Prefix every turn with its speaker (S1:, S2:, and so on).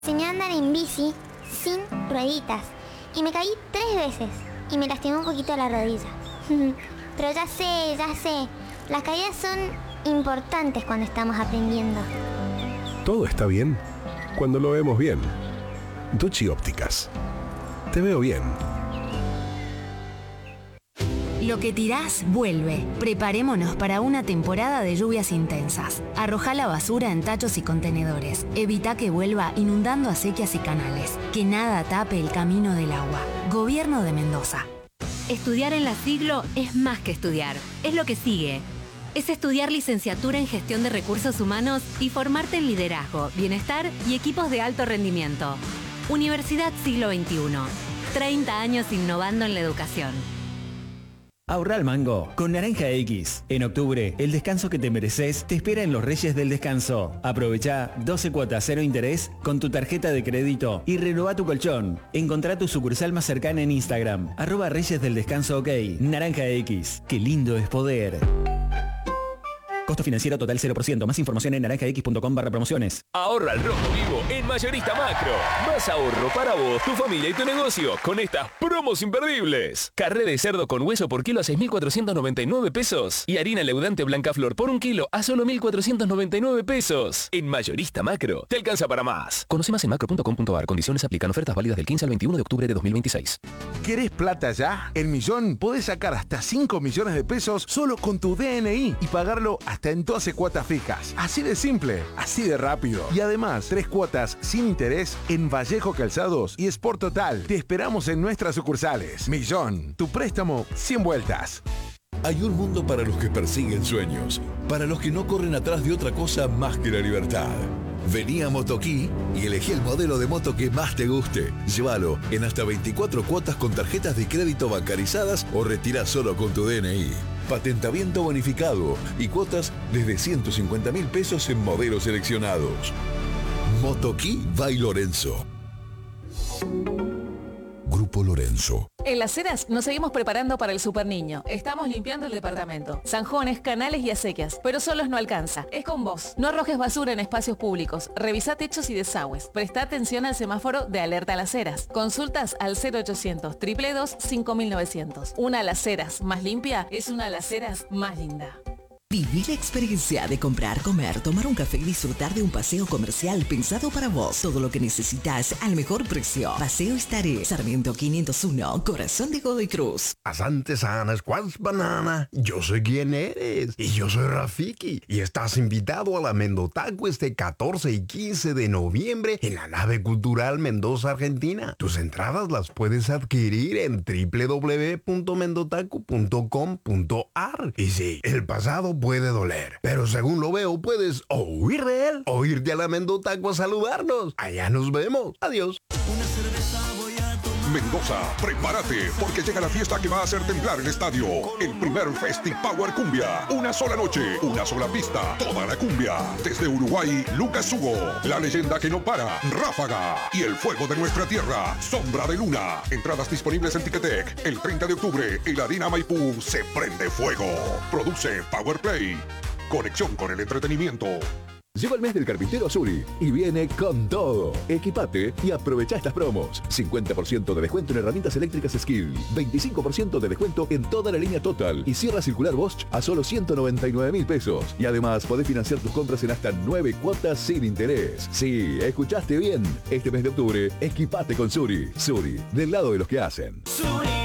S1: Enseñé a andar en bici sin rueditas y me caí 3 veces y me lastimé un poquito la rodilla. Pero ya sé, las caídas son importantes cuando estamos aprendiendo.
S2: Todo está bien cuando lo vemos bien. Ducci Ópticas. Te veo bien.
S3: Lo que tirás, vuelve. Preparémonos para una temporada de lluvias intensas. Arrojá la basura en tachos y contenedores. Evita que vuelva inundando acequias y canales. Que nada tape el camino del agua. Gobierno de Mendoza.
S4: Estudiar en la Siglo es más que estudiar. Es lo que sigue. Es estudiar licenciatura en Gestión de Recursos Humanos y formarte en liderazgo, bienestar y equipos de alto rendimiento. Universidad Siglo XXI. 30 años innovando en la educación.
S5: Ahorra al mango con Naranja X. En octubre, el descanso que te mereces te espera en los Reyes del Descanso. Aprovecha 12 cuotas 0 interés con tu tarjeta de crédito y renová tu colchón. Encontrá tu sucursal más cercana en Instagram, @Reyes del Descanso OK. Naranja X. Qué lindo es poder. Costo financiero total 0%. Más información en naranjax.com/promociones.
S6: Ahorra al rojo vivo en Mayorista Macro. Más ahorro para vos, tu familia y tu negocio con estas promos imperdibles. Carré de cerdo con hueso por kilo a 6.499 pesos. Y harina leudante Blancaflor por 1 kilo a solo 1.499 pesos. En Mayorista Macro te alcanza para más. Conoce más en macro.com.ar. Condiciones aplican. Ofertas válidas del 15 al 21 de octubre de 2026.
S7: ¿Querés plata ya? En Millón podés sacar hasta 5 millones de pesos solo con tu DNI y pagarlo hasta en 12 cuotas fijas. Así de simple, así de rápido. Y además, 3 cuotas sin interés en Vallejo Calzados y Sport Total. Te esperamos en nuestras sucursales. Millón, tu préstamo 100 vueltas.
S8: Hay un mundo para los que persiguen sueños, para los que no corren atrás de otra cosa más que la libertad. Vení a Motoquí y elegí el modelo de moto que más te guste. Llévalo en hasta 24 cuotas con tarjetas de crédito bancarizadas o retirá solo con tu DNI. Patentamiento bonificado y cuotas desde 150.000 pesos en modelos seleccionados. Motoquí by Lorenzo. Grupo Lorenzo.
S9: En Las Heras nos seguimos preparando para el Super Niño. Estamos limpiando el departamento. Zanjones, canales y acequias. Pero solos no alcanza. Es con vos. No arrojes basura en espacios públicos. Revisa techos y desagües. Presta atención al semáforo de alerta a Las Heras. Consultas al 0800 222 5900. Una Las Heras más limpia es una Las Heras más linda.
S10: Viví la experiencia de comprar, comer, tomar un café y disfrutar de un paseo comercial pensado para vos. Todo lo que necesitas al mejor precio. Paseo Estaré, Sarmiento 501, Corazón de Godoy Cruz.
S11: Asante sana, squash banana. Yo sé quién eres. Y yo soy Rafiki. Y estás invitado a la Mendotaco este 14 y 15 de noviembre en la nave cultural Mendoza, Argentina. Tus entradas las puedes adquirir en www.mendotaco.com.ar. Y sí, el pasado puede doler, pero según lo veo, puedes o huir de él o irte a la Mendotaco a saludarnos. Allá nos vemos. Adiós.
S12: Mendoza, prepárate, porque llega la fiesta que va a hacer temblar el estadio. El primer Festi Power Cumbia. Una sola noche, una sola pista, toda la cumbia. Desde Uruguay, Lucas Hugo, la leyenda que no para, Ráfaga. Y el fuego de nuestra tierra, Sombra de Luna. Entradas disponibles en Ticketek. El 30 de octubre, el Arena Maipú se prende fuego. Produce Power Play. Conexión con el entretenimiento.
S8: Lleva el mes del carpintero a Suri y viene con todo. Equipate y aprovecha estas promos. 50% de descuento en herramientas eléctricas Skill, 25% de descuento en toda la línea Total y sierra circular Bosch a solo 199.000 pesos. Y además podés financiar tus compras en hasta 9 cuotas sin interés. Sí, escuchaste bien. Este mes de octubre, equipate con Suri. Suri, del lado de los que hacen.
S13: Suri.